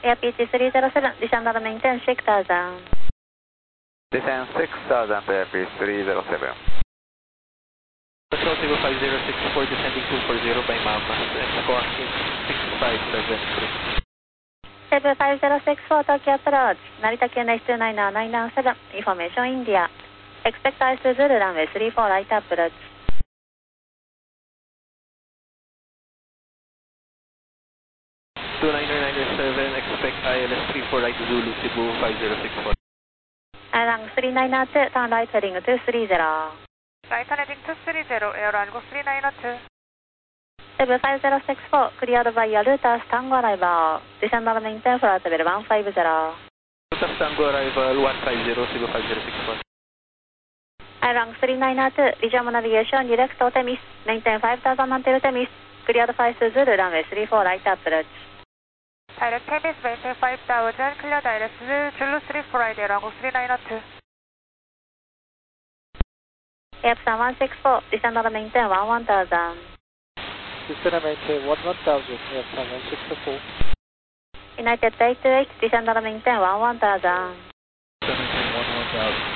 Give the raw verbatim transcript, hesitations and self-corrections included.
Air P H three zero seven, descend and maintain six thousand. Descend six thousand to Air P H three zero seven. Control zero five zero six four, descending two four zero by Mama, and score is six five seven three. seven five zero six four, Tokyo approach, Narita Q N H two nine nine nine seven, information India. Expect I S Zulu runway three four right approach. two nine nine seven, expect I L S three four right Zulu, Cebu five zero six four. Airline three nine two, turn right heading two three zero. Right heading two three zero, airline go three nine two. seven five zero six four, cleared by Yalutas Tango arrival. Descend and maintain flight level one five zero. Yalutas Tango arrival one five zero, Cebu five zero six four. Airline three nine two, regional navigation, direct to Temis, maintain five thousand until Temis. Cleared five Zulu runway three four right approach. Direct Temis, maintain five thousand, clear direct Zulu three four right, airline go three nine two. Epson one six four, descend and maintain one one thousand. Descend and maintain one one thousand, Epson one six four. United eight two eight, descend and maintain one one thousand. Descend and maintain one one thousand.